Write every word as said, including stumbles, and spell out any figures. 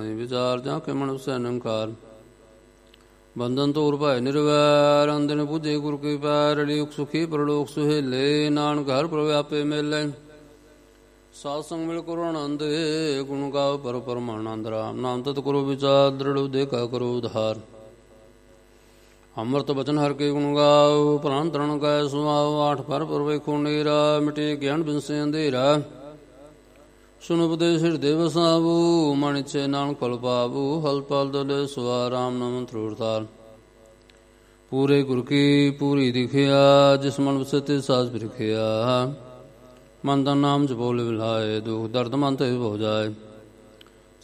ਵਿਚਾਰ ਜਾਂ ਕੇ ਮਨ ਵਸੈ ਨਿਰੰਕਾਰ। ਬੰਧਨ ਤੋਰ ਭੈ ਨਿਰਵੈਰ, ਅੰਦਨ ਬੁੱਝੇ ਗੁਰ ਕੀ ਪੈਰ। ਲੀਕ ਸੁਖੀ ਪਰਲੋਕ ਸੁਹੇਲੇ, ਨਾਨਕ ਹਰਿ ਪ੍ਰਵਿਆਪੇ ਮੇਲੇ। ਸਾਧ ਸੰਗ ਮਿਲ ਕਰੋ ਆਨੰਦ, ਗੁਣ ਗਾਓ ਪਰ ਪਰਮਾਨੰਦ। ਰਾਮ ਨਾਮ ਤਤ ਕਰੋ ਵਿਚਾਰ, ਦ੍ਰਿੜ ਉਦੇਕਾ ਕਰੋ ਉਧਾਰ। ਅੰਮ੍ਰਿਤ ਬਚਨ ਹਰਿ ਕੇ ਗੁਣ ਗਾਓ, ਪ੍ਰਾਨ ਤਰਨ ਕੈ ਸੁਆਓ। ਆਠ ਪਰ ਪਰਵੇਖੋ ਨੇਰਾ, ਮਿਟੇ ਗਿਆਨ ਬਿਨਸੇ ਅੰਧੇਰਾ। ਸੁਨ ਉਪਦੇਸ਼ ਹਿਰਦੇ ਵਸਾਵੂ, ਮਨ ਇਛੈ ਨਾਨਕ ਫਲ ਪਾਵੂ। ਹਲ ਪਲ ਦਲੇ ਸੁਆ, ਰਾਮ ਨਾਮ ਤਰੁਰਤਾਰ। ਪੂਰੇ ਗੁਰ ਕੀ ਪੂਰੀ ਦਿਖਿਆ, ਜਿਸ ਮਨ ਵਸੈ ਤੇ ਸਾਜ ਬਿਰਖਿਆ। ਮਨ ਦਾ ਨਾਮ ਜਪੋ ਲਿਵ ਲਾਏ, ਦੁਖ ਦਰਦ ਮਨ ਤੇ ਹੋ ਜਾਏ।